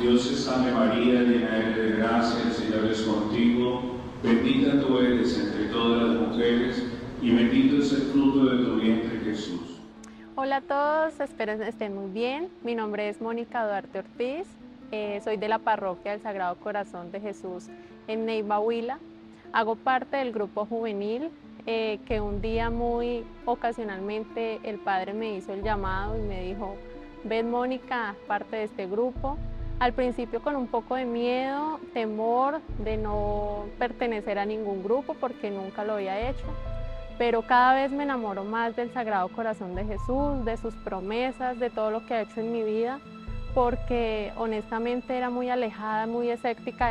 Dios te salve María, llena eres de gracia, el Señor es contigo, bendita tú eres entre todas las mujeres, y bendito es el fruto de tu vientre Jesús. Hola a todos, espero que estén muy bien. Mi nombre es Mónica Duarte Ortiz, soy de la parroquia del Sagrado Corazón de Jesús en Neiva, Huila. Hago parte del grupo juvenil que un día muy ocasionalmente el padre me hizo el llamado y me dijo: ven Mónica, haz parte de este grupo. Al principio con un poco de miedo, temor de no pertenecer a ningún grupo porque nunca lo había hecho, pero cada vez me enamoro más del Sagrado Corazón de Jesús, de sus promesas, de todo lo que ha hecho en mi vida, porque honestamente era muy alejada, muy escéptica